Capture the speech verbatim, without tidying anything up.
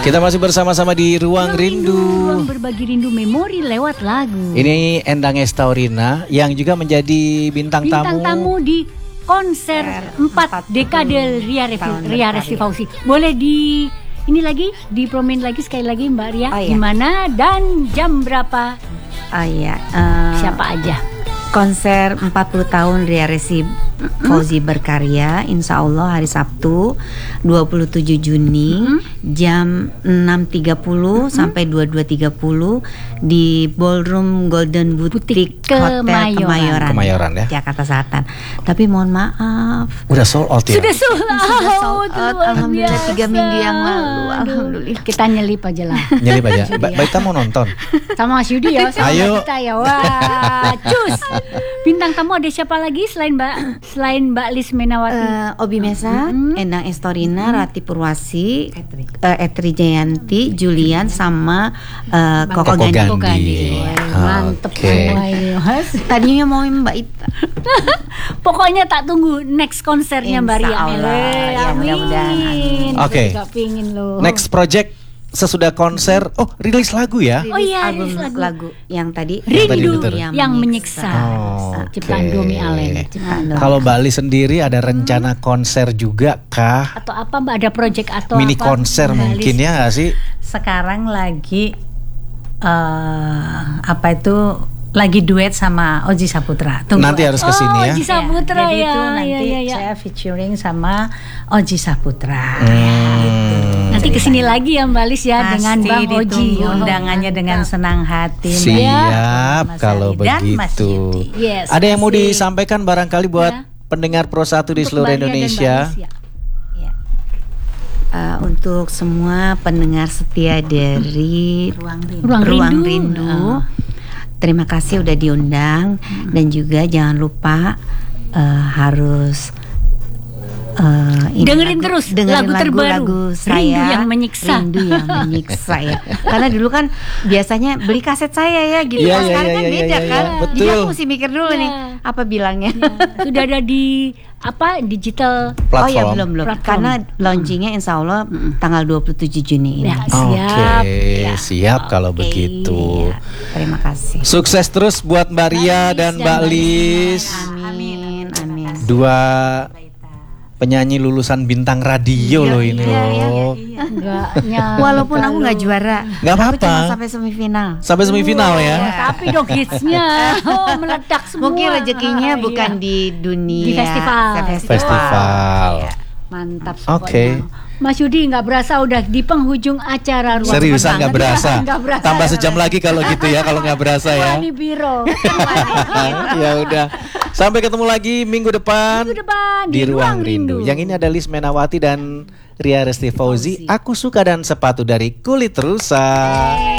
Kita masih bersama-sama di Ruang Rindu. Ruang berbagi rindu memori lewat lagu. Ini Endang Estaurina yang juga menjadi bintang, Bintang tamu. tamu di konser empat dekade Ria Revi- Ria Resti Fauzi. Boleh di ini lagi dipromin lagi sekali lagi Mbak Ria. Oh, iya. Di mana dan jam berapa? Oh iya. uh, Siapa aja? Konser empat puluh tahun Ria Resti Fauzi berkarya, insya Allah hari Sabtu dua puluh tujuh Juni Mm-hmm. jam enam tiga puluh mm-hmm. sampai dua puluh dua tiga puluh di Ballroom Golden Boutique Hotel Kemayoran. Kemayoran, Kemayoran ya. Jakarta Selatan. Tapi mohon maaf, Udah sold out ya? Sudah sold out. Sudah sold out, Luar alhamdulillah, biasa. tiga minggu yang lalu. Aduh. Alhamdulillah. Kita nyelip aja lah. Nyelip aja. Ba- Baik, kita mau nonton. Sama Mas Yudi ya, sama Ayo. kita ya. Wah, cus. Bintang tamu ada siapa lagi selain Mbak selain Mbak Lis Menawati? Uh, Obi Mesa, Mm-hmm. Endang Estorina, Rati Purwasi, uh, Etri Jayanti, Julian, sama uh, Koko Koko Gandhi. Gandhi. Koko Gandhi. Mantep Oke. semua ini, Mas. Tadinya mau Mbak Ita. Pokoknya tak tunggu next konsernya Mbak Ria. Insya Allah. Eh, Ya, mudah-mudahan. amin. Oke. Gak pingin loh. Next project sesudah konser, oh rilis lagu ya? Oh iya, album rilis lagu. lagu. yang tadi Yang tadi Rindu betul. yang menyiksa. Oh, Ciptaan oke. Domi Allen. Ciptaan Domi. Kalau Mbak Ali sendiri ada rencana konser juga kah? Atau apa Mbak, ada project atau Mini apa? konser Mbak mungkin Lis? ya nggak sih? Sekarang lagi eh apa itu lagi duet sama Oji Saputra. Tunggu Nanti harus ke sini Oh, ya. Oji Saputra Jadi ya. itu nanti ya, ya, ya. saya featuring sama Oji Saputra. Hmm. Nanti kesini lagi ya Mbak Lis ya. Pasti Dengan Bang Oji. ditunggu Oh, undangannya dengan senang hati. Mbak. Siap Mas kalau Ali dan Mas begitu. Yudi. Yes, Ada yang mau masih. disampaikan barangkali buat Ya. pendengar Pro satu di Untuk seluruh Mbak Ria dan Indonesia? Mbak Lis, ya. Uh, untuk semua pendengar setia dari Ruang Rindu. Ruang Ruang Rindu. Rindu, Ah. terima kasih udah diundang dan juga jangan lupa uh, harus uh, ini Dengerin terus dengerin lagu terbaru, lagu saya Rindu yang Menyiksa. Rindu yang menyiksa ya. Karena dulu kan biasanya beli kaset saya ya gitu. Iya, Kalau iya, sekarang iya, kan iya, beda iya, kan. iya. Jadi Betul. aku mesti mikir dulu Iya. nih apa bilangnya. Sudah ada di apa digital Oh ya Platform. belum belum. Platform. Karena launchingnya insya Allah tanggal dua puluh tujuh Juni ini. ya, Oke, siap. Ya. siap kalau Oke. begitu. Iya, terima kasih. Sukses terus buat Mbak Ria Lis dan dan Mbak Mbak Lis. Amin, amin. Dua penyanyi lulusan bintang radio loh ini iya, iya, loh. Enggak nyangka Walaupun aku nggak loh. juara, Nggak aku apa-apa. cuma sampai semifinal. Sampai semifinal ya. Oh, tapi dong hitsnya oh meledak semua. Mungkin rezekinya Ah, bukan iya. di dunia Di festival. Festival. Mantap Oke. pokoknya. Mas Yudi nggak berasa udah di penghujung acara ruang Seriusan Banget. nggak berasa. Nggak berasa. Tambah sejam lagi kalau gitu ya, kalau nggak berasa ya. Wani Biro. Ya udah. Sampai ketemu lagi minggu depan, Minggu depan di Ruang Rindu. Yang ini ada Lis Menawati dan Ria Resti Fauzi. Aku suka dan sepatu dari kulit rusa.